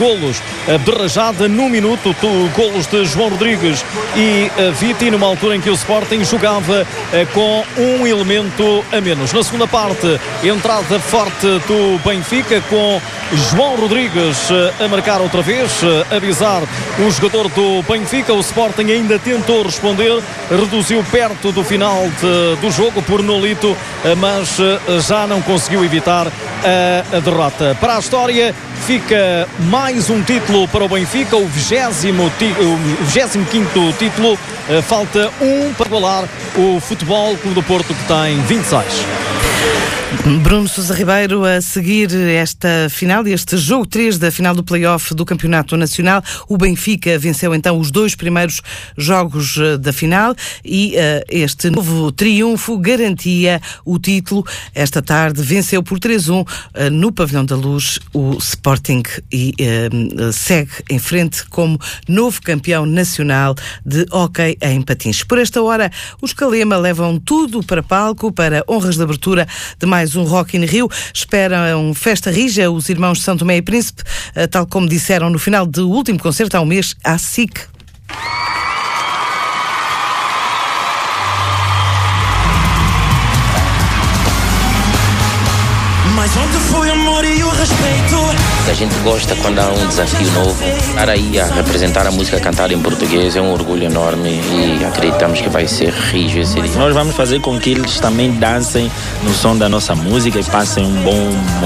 golos de Rajada no minuto, golos de João Rodrigues e Viti, numa altura em que o Sporting jogava com um elemento a menos. Na segunda parte, entrada forte do Benfica, com João Rodrigues a marcar outra vez, avisar o jogador do Benfica. O Sporting ainda tentou responder, reduziu perto do final do jogo por Nolito, mas já não conseguiu evitar a derrota. Para a história fica mais um título para o Benfica, o 25º título. Falta um para igualar o Futebol Clube do Porto, que tem 26. Bruno Sousa Ribeiro, a seguir esta final, este jogo 3 da final do play-off do Campeonato Nacional, o Benfica venceu então os 2 primeiros jogos da final e este novo triunfo garantia o título. Esta tarde venceu por 3-1 no Pavilhão da Luz o Sporting e segue em frente como novo campeão nacional de hóquei em patins. Por esta hora, os Calema levam tudo para palco, para honras de abertura de mais um Rock in Rio. Esperam festa rija os irmãos São Tomé e Príncipe, tal como disseram no final do último concerto há um mês à SIC. Mas onde foi o amor e o respeito? A gente gosta quando há um desafio novo. Estar aí a representar a música cantada em português é um orgulho enorme e acreditamos que vai ser rijo esse dia. Nós vamos fazer com que eles também dancem no som da nossa música e passem um bom momento.